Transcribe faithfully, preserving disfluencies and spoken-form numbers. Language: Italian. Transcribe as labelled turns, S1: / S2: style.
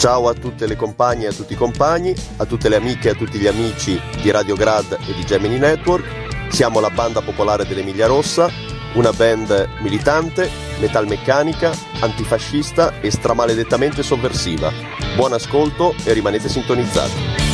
S1: Ciao a tutte le compagne e a tutti i compagni, a tutte le amiche e a tutti gli amici di Radio Grad e di Gemini Network. Siamo la banda popolare dell'Emilia Rossa, una band militante, metalmeccanica, antifascista e stramaledettamente sovversiva. Buon ascolto e rimanete sintonizzati.